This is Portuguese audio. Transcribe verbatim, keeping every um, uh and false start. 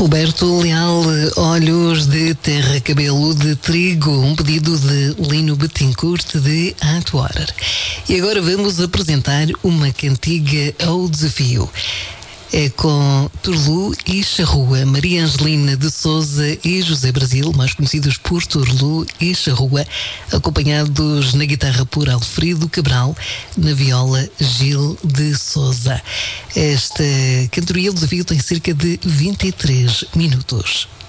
Roberto Leal, Olhos de Terra, Cabelo de Trigo, um pedido de Lino Bettencourt de atuar. E agora vamos apresentar uma cantiga ao desafio. É com Turlu e Charrua, Maria Angelina de Souza e José Brasil, mais conhecidos por Turlu e Charrua, acompanhados na guitarra por Alfredo Cabral, na viola Gil de Souza. Esta cantoria, o desafio, tem cerca de vinte e três minutos.